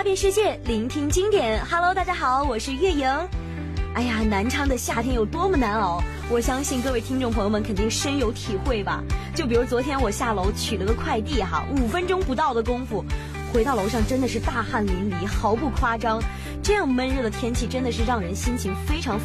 遍世界，聆听经典。Hello， 大家好，我是月莹。哎呀，南昌的夏天有多么难熬，我相信各位听众朋友们肯定深有体会吧。就比如昨天我下楼取了个快递5分钟不到的功夫，回到楼上真的是大汗淋漓，毫不夸张。这样闷热的天气真的是让人心情非常